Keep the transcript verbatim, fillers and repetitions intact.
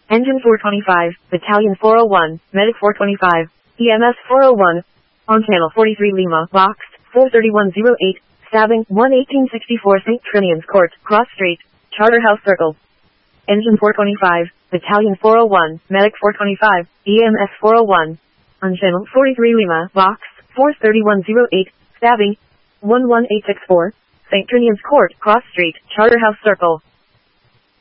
Engine four twenty-five, Battalion four oh one, Medic four twenty-five, E M S four oh one, on Channel forty-three Lima, boxed, four thirty-one oh eight, stabbing, one eighteen sixty-four Saint Trinian's Court, Cross Street, Charterhouse Circle. Engine four twenty-five, Battalion four oh one, Medic four twenty-five, E M S four oh one, on Channel forty-three Lima, boxed, four thirty-one oh eight, stabbing, one one eight six four, Saint Trinian's Court, Cross Street, Charterhouse Circle.